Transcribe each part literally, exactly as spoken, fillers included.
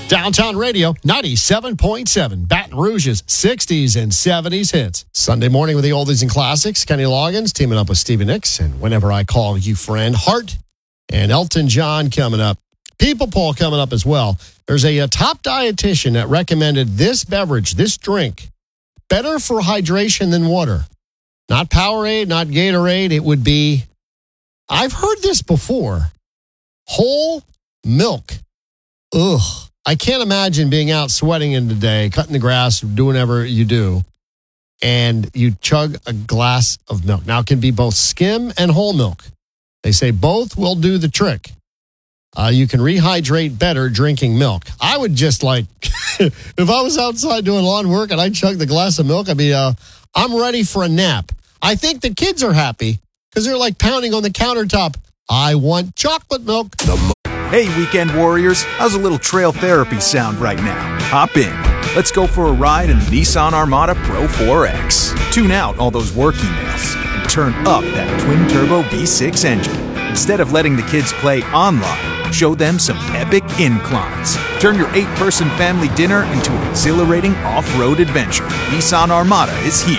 Downtown Radio, ninety-seven point seven. Baton Rouge's sixties and seventies hits. Sunday morning with the oldies and classics. Kenny Loggins teaming up with Stevie Nicks. And Whenever I Call You Friend, Hart and Elton John coming up. People poll coming up as well. There's a, a top dietitian that recommended this beverage, this drink, better for hydration than water. Not Powerade, not Gatorade. It would be, I've heard this before, whole milk. Ugh. I can't imagine being out sweating in the day, cutting the grass, doing whatever you do, and you chug a glass of milk. Now, it can be both skim and whole milk. They say both will do the trick. Uh, you can rehydrate better drinking milk. I would just like, if I was outside doing lawn work and I chugged the glass of milk, I'd be, uh, I'm ready for a nap. I think the kids are happy because they're like pounding on the countertop. I want chocolate milk. Hey, weekend warriors, how's a little trail therapy sound right now? Hop in. Let's go for a ride in the Nissan Armada Pro four X. Tune out all those work emails and turn up that twin-turbo V six engine. Instead of letting the kids play online, show them some epic inclines. Turn your eight-person family dinner into an exhilarating off-road adventure. Nissan Armada is here.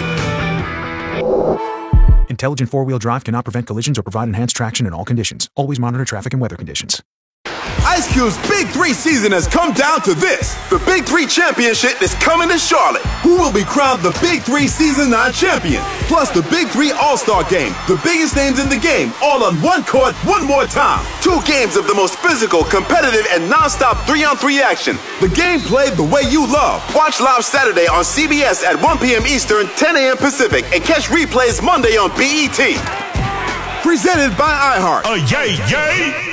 Intelligent four-wheel drive cannot prevent collisions or provide enhanced traction in all conditions. Always monitor traffic and weather conditions. Ice Cube's Big Three season has come down to this. The Big Three Championship is coming to Charlotte. Who will be crowned the Big Three Season nine champion? Plus the Big Three All-Star Game. The biggest names in the game, all on one court, one more time. Two games of the most physical, competitive, and non-stop three-on-three action. The game played the way you love. Watch live Saturday on C B S at one p.m. Eastern, ten a.m. Pacific, and catch replays Monday on B E T. Presented by iHeart. Uh, yay, yay!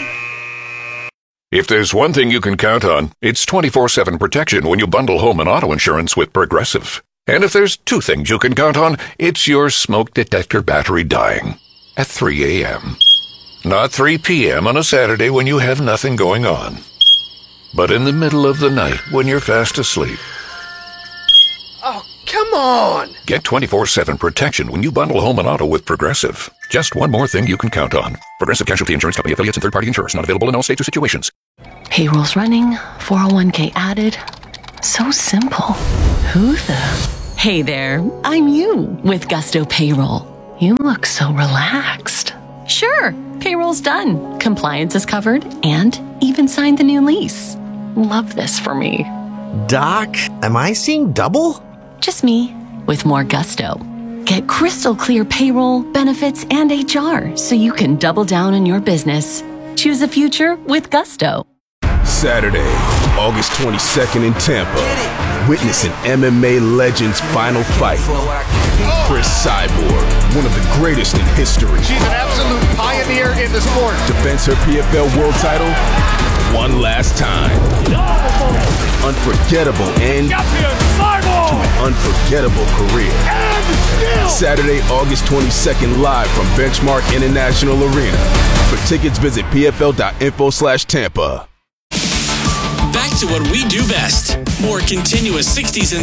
If there's one thing you can count on, it's twenty-four seven protection when you bundle home and auto insurance with Progressive. And if there's two things you can count on, it's your smoke detector battery dying at three a.m. Not three p.m. on a Saturday when you have nothing going on, but in the middle of the night when you're fast asleep. Oh, come on! Get twenty-four seven protection when you bundle home and auto with Progressive. Just one more thing you can count on. Progressive Casualty Insurance Company affiliates and third-party insurers. Not available in all states or situations. Payroll's running, four oh one k added. So simple. Who the? Hey there, I'm you with Gusto Payroll. You look so relaxed. Sure, payroll's done. Compliance is covered and even signed the new lease. Love this for me. Doc, am I seeing double? Just me with more gusto. Get crystal clear payroll, benefits, and H R so you can double down on your business. Choose a future with Gusto. Saturday, August twenty-second in Tampa. Witness an M M A legend's final fight. Chris Cyborg, one of the greatest in history. She's an absolute pioneer in the sport. Defends her P F L world title one last time. Unforgettable end to an unforgettable career. Saturday, August twenty-second, live from Benchmark International Arena. For tickets, visit pfl.info slash Tampa. Back to what we do best. More continuous sixties and